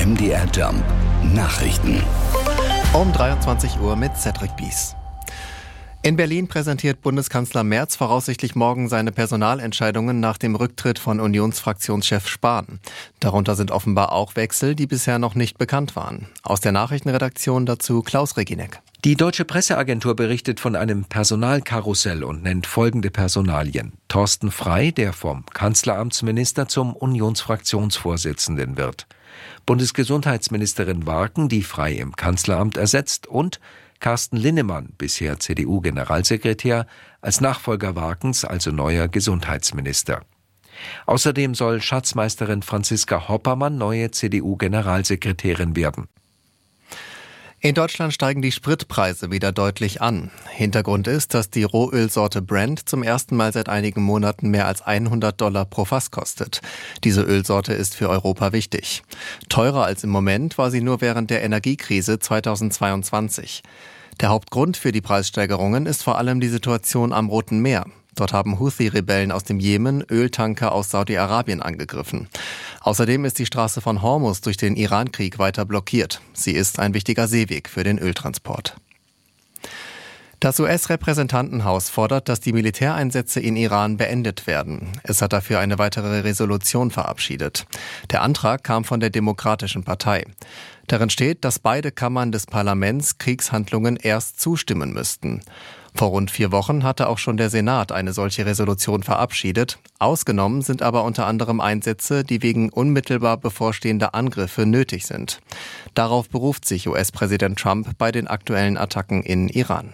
MDR Jump Nachrichten. Um 23 Uhr mit Cedric Bies. In Berlin präsentiert Bundeskanzler Merz voraussichtlich morgen seine Personalentscheidungen nach dem Rücktritt von Unionsfraktionschef Spahn. Darunter sind offenbar auch Wechsel, die bisher noch nicht bekannt waren. Aus der Nachrichtenredaktion dazu Klaus Reginek. Die Deutsche Presseagentur berichtet von einem Personalkarussell und nennt folgende Personalien. Thorsten Frey, der vom Kanzleramtsminister zum Unionsfraktionsvorsitzenden wird. Bundesgesundheitsministerin Warken, die Frey im Kanzleramt ersetzt, und Carsten Linnemann, bisher CDU-Generalsekretär, als Nachfolger Warkens, also neuer Gesundheitsminister. Außerdem soll Schatzmeisterin Franziska Hoppermann neue CDU-Generalsekretärin werden. In Deutschland steigen die Spritpreise wieder deutlich an. Hintergrund ist, dass die Rohölsorte Brent zum ersten Mal seit einigen Monaten mehr als $100 pro Fass kostet. Diese Ölsorte ist für Europa wichtig. Teurer als im Moment war sie nur während der Energiekrise 2022. Der Hauptgrund für die Preissteigerungen ist vor allem die Situation am Roten Meer. Dort haben Houthi-Rebellen aus dem Jemen Öltanker aus Saudi-Arabien angegriffen. Außerdem ist die Straße von Hormuz durch den Iran-Krieg weiter blockiert. Sie ist ein wichtiger Seeweg für den Öltransport. Das US-Repräsentantenhaus fordert, dass die Militäreinsätze in Iran beendet werden. Es hat dafür eine weitere Resolution verabschiedet. Der Antrag kam von der Demokratischen Partei. Darin steht, dass beide Kammern des Parlaments Kriegshandlungen erst zustimmen müssten. Vor rund 4 Wochen hatte auch schon der Senat eine solche Resolution verabschiedet. Ausgenommen sind aber unter anderem Einsätze, die wegen unmittelbar bevorstehender Angriffe nötig sind. Darauf beruft sich US-Präsident Trump bei den aktuellen Attacken in Iran.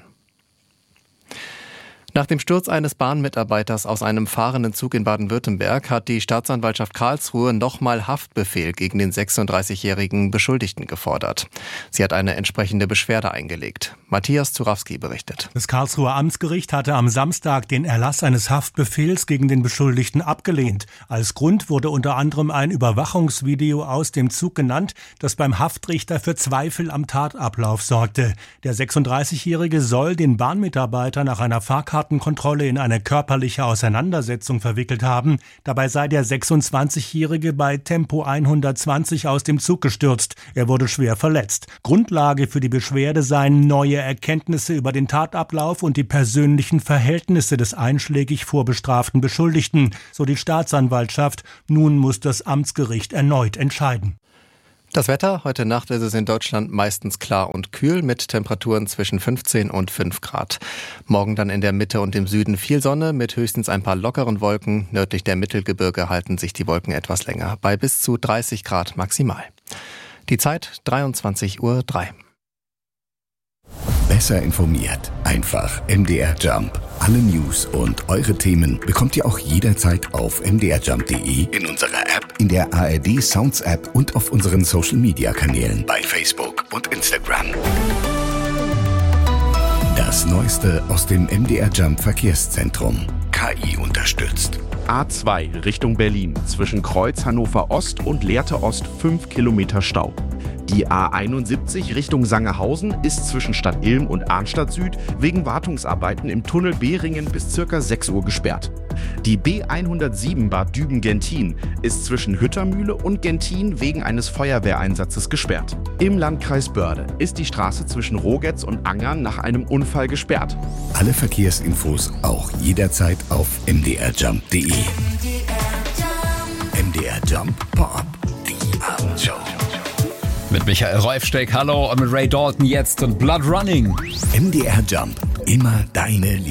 Nach dem Sturz eines Bahnmitarbeiters aus einem fahrenden Zug in Baden-Württemberg hat die Staatsanwaltschaft Karlsruhe nochmal Haftbefehl gegen den 36-jährigen Beschuldigten gefordert. Sie hat eine entsprechende Beschwerde eingelegt. Matthias Zurawski berichtet. Das Karlsruher Amtsgericht hatte am Samstag den Erlass eines Haftbefehls gegen den Beschuldigten abgelehnt. Als Grund wurde unter anderem ein Überwachungsvideo aus dem Zug genannt, das beim Haftrichter für Zweifel am Tatablauf sorgte. Der 36-Jährige soll den Bahnmitarbeiter nach einer Fahrkartenkontrolle in eine körperliche Auseinandersetzung verwickelt haben. Dabei sei der 26-Jährige bei Tempo 120 aus dem Zug gestürzt. Er wurde schwer verletzt. Grundlage für die Beschwerde seien neue Erkenntnisse über den Tatablauf und die persönlichen Verhältnisse des einschlägig vorbestraften Beschuldigten, so die Staatsanwaltschaft. Nun muss das Amtsgericht erneut entscheiden. Das Wetter: Heute Nacht ist es in Deutschland meistens klar und kühl mit Temperaturen zwischen 15 und 5 Grad. Morgen dann in der Mitte und im Süden viel Sonne mit höchstens ein paar lockeren Wolken. Nördlich der Mittelgebirge halten sich die Wolken etwas länger, bei bis zu 30 Grad maximal. Die Zeit 23:03 Uhr. Besser informiert. Einfach MDR Jump. Alle News und eure Themen bekommt ihr auch jederzeit auf mdrjump.de, in unserer App, in der ARD Sounds App und auf unseren Social Media Kanälen bei Facebook und Instagram. Das Neueste aus dem MDR Jump Verkehrszentrum. KI unterstützt. A2 Richtung Berlin. Zwischen Kreuz Hannover Ost und Lehrte Ost 5 Kilometer Stau. Die A71 Richtung Sangerhausen ist zwischen Stadt Ilm und Arnstadt Süd wegen Wartungsarbeiten im Tunnel Behringen bis ca. 6 Uhr gesperrt. Die B107 Bad Düben-Gentin ist zwischen Hüttermühle und Gentin wegen eines Feuerwehreinsatzes gesperrt. Im Landkreis Börde ist die Straße zwischen Rogetz und Angern nach einem Unfall gesperrt. Alle Verkehrsinfos auch jederzeit auf mdrjump.de. MDR Jump Pop, die Abendshow. Mit Michael Räufsteck, hallo, und mit Ray Dalton jetzt und Blood Running. MDR Jump, immer deine Liebe.